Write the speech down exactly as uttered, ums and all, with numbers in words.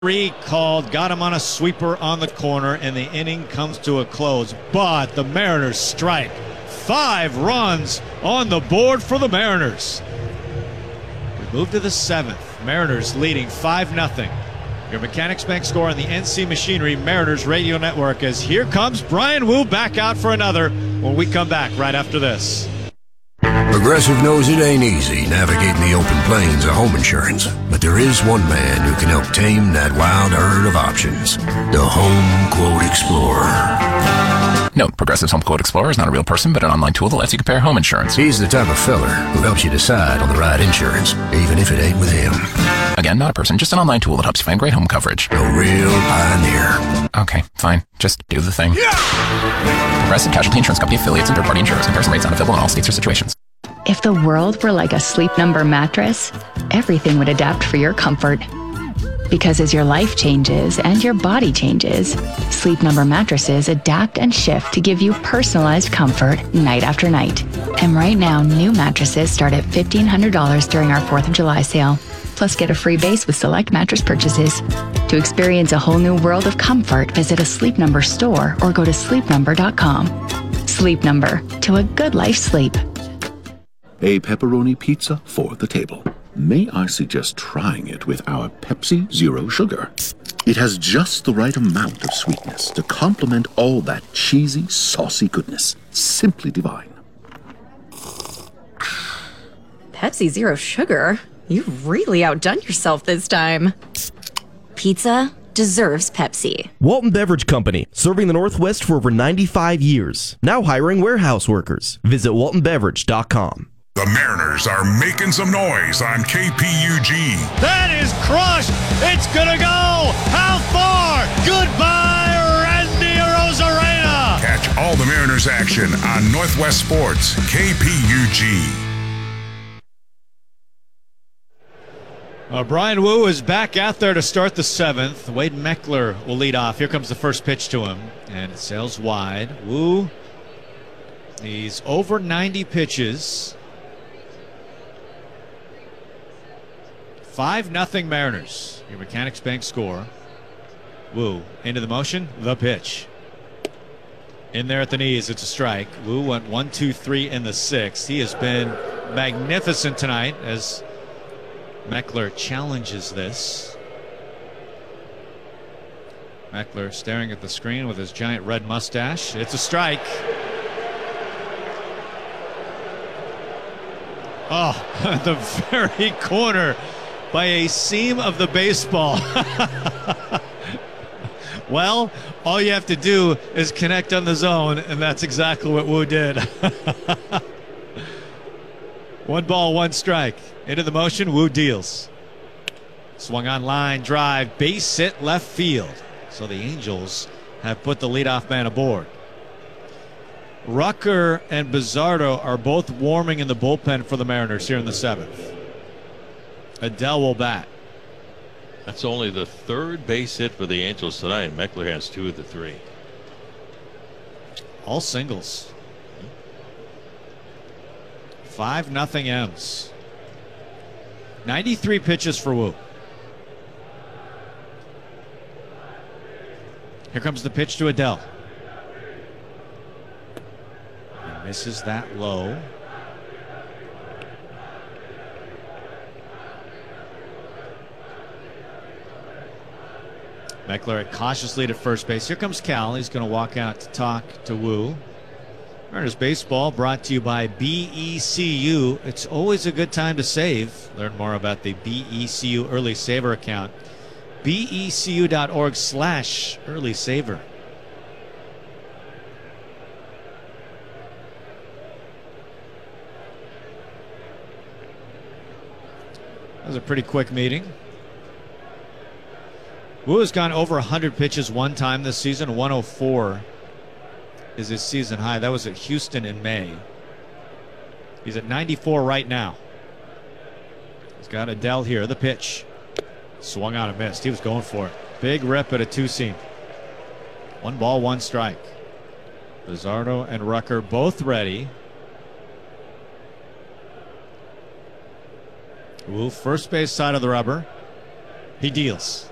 Recalled, got him on a sweeper on the corner, and the inning comes to a close. But the Mariners strike. Five runs on the board for the Mariners. We move to the seventh. Mariners leading five nothing. Your Mechanics Bank score on the N C Machinery Mariners Radio Network as here comes Bryan Woo back out for another when we come back right after this. Progressive knows it ain't easy navigating the open plains of home insurance, but there is one man who can help tame that wild herd of options. The Home Quote Explorer. Note, Progressive's Home Quote Explorer is not a real person, but an online tool that lets you compare home insurance. He's the type of feller who helps you decide on the right insurance, even if it ain't with him. Again, not a person, just an online tool that helps you find great home coverage. A real pioneer. Okay, fine. Just do the thing. Yeah! Progressive Casualty Insurance Company affiliates and third-party insurers. Comparison rates not available in all states or situations. If the world were like a Sleep Number mattress, everything would adapt for your comfort. Because as your life changes and your body changes, Sleep Number mattresses adapt and shift to give you personalized comfort night after night. And right now, new mattresses start at fifteen hundred dollars during our fourth of July sale. Plus, get a free base with select mattress purchases. To experience a whole new world of comfort, visit a Sleep Number store or go to sleep number dot com. Sleep Number, to a good life sleep. A pepperoni pizza for the table. May I suggest trying it with our Pepsi Zero Sugar? It has just the right amount of sweetness to complement all that cheesy, saucy goodness. Simply divine. Pepsi Zero Sugar? You've really outdone yourself this time. Pizza deserves Pepsi. Walton Beverage Company, serving the Northwest for over ninety-five years. Now hiring warehouse workers. Visit walton beverage dot com. The Mariners are making some noise on K P U G. That is crushed. It's gonna go. How far? Goodbye, Randy Arozarena. Catch all the Mariners action on Northwest Sports, K P U G. Uh, Bryan Woo is back out there to start the seventh. Wade Meckler will lead off. Here comes the first pitch to him, and it sails wide. Woo, he's over ninety pitches. five nothing Mariners. Your Mechanics Bank score. Woo into the motion. The pitch. In there at the knees. It's a strike. Woo went one, two, three in the sixth. He has been magnificent tonight as Meckler challenges this. Meckler staring at the screen with his giant red mustache. It's a strike. Oh, the very corner by a seam of the baseball. Well, all you have to do is connect on the zone, and that's exactly what Woo did. One ball, one strike. Into the motion, Woo deals. Swung on line, drive, base hit left field. So the Angels have put the leadoff man aboard. Rucker and Bizzardo are both warming in the bullpen for the Mariners here in the seventh. Adell will bat. That's only the third base hit for the Angels tonight. Meckler has two of the three. All singles. Five nothing M's. ninety-three pitches for Woo. Here comes the pitch to Adell. He misses that low. Meckler cautiously to first base. Here comes Cal. He's going to walk out to talk to Woo. Mariners baseball brought to you by B E C U. It's always a good time to save. Learn more about the B E C U Early Saver account. B E C U dot org slash early saver. That was a pretty quick meeting. Woo has gone over one hundred pitches one time this season. one oh four is his season high. That was at Houston in May. He's at ninety-four right now. He's got Adell here. The pitch. Swung on and missed. He was going for it. Big rip at a two-seam. One ball, one strike. Bizzardo and Rucker both ready. Woo, first base side of the rubber. He deals.